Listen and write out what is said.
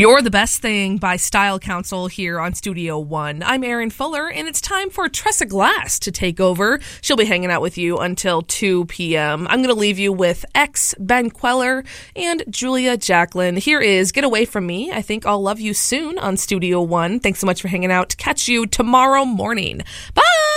You're the Best Thing by Style Council here on Studio One. I'm Erin Fuller, and it's time for Tressa Glass to take over. She'll be hanging out with you until 2 p.m. I'm going to leave you with X, Ben Queller, and Julia Jacklin. Here is Get Away From Me. I think I'll love you soon on Studio One. Thanks so much for hanging out. Catch you tomorrow morning. Bye!